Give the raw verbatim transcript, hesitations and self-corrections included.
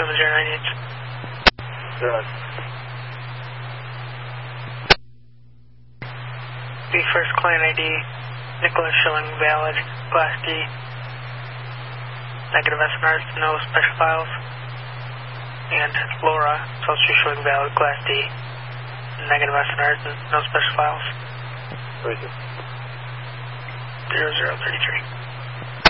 seven zero nine eight. Good. The first client I D, Nicholas showing valid, Class D. Negative S N Rs, no special files. And Laura, it's also showing valid, Class D. Negative S N Rs, no special files. Thank you. zero zero three three.